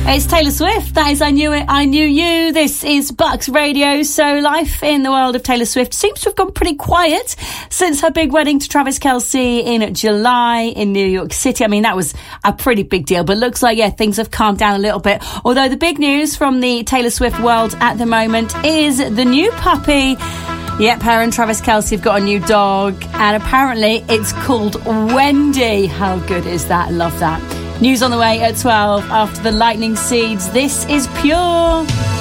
It's Taylor Swift. That is I Knew It, I Knew You. This is Bucks Radio. So life in the world of Taylor Swift seems to have gone pretty quiet since her big wedding to Travis Kelce in July in New York City. I mean, that was a pretty big deal, but looks like, things have calmed down a little bit. Although the big news from the Taylor Swift world at the moment is the new puppy. Yep, her and Travis Kelce have got a new dog, and apparently it's called Wendy. How good is that? Love that. News on the way at 12 after the lightning seeds. This is Pure.